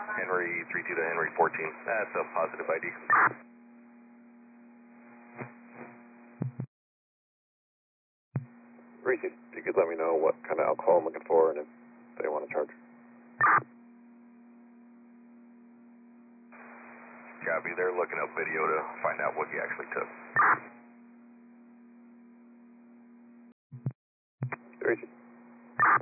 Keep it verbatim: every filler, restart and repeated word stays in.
Henry three two to Henry fourteen. That's a positive I D. Reese, if you could let me know what kind of alcohol I'm looking for and if they want to charge. Copy, they're looking up video to find out what he actually took. Reese.